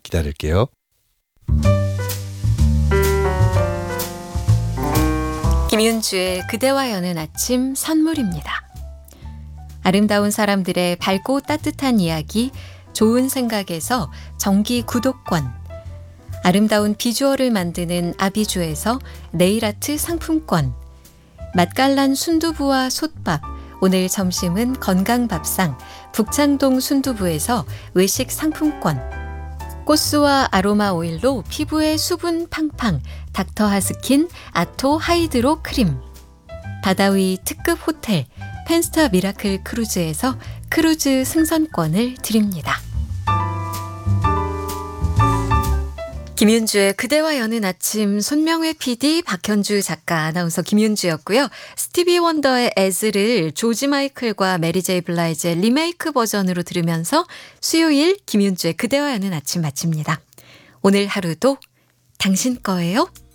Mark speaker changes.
Speaker 1: 기다릴게요.
Speaker 2: 김윤주의 그대와 여는 아침 선물입니다. 아름다운 사람들의 밝고 따뜻한 이야기, 좋은 생각에서 정기 구독권, 아름다운 비주얼을 만드는 아비주에서 네일아트 상품권, 맛깔난 순두부와 솥밥, 오늘 점심은 건강밥상 북창동 순두부에서 외식 상품권, 꽃수와 아로마 오일로 피부의 수분 팡팡 닥터하스킨 아토 하이드로 크림, 바다위 특급 호텔 펜스타 미라클 크루즈에서 크루즈 승선권을 드립니다. 김윤주의 그대와 여는 아침, 손명회 PD, 박현주 작가, 아나운서 김윤주였고요. 스티비 원더의 에즈를 조지 마이클과 메리 제이 블라이즈의 리메이크 버전으로 들으면서 수요일 김윤주의 그대와 여는 아침 마칩니다. 오늘 하루도 당신 거예요.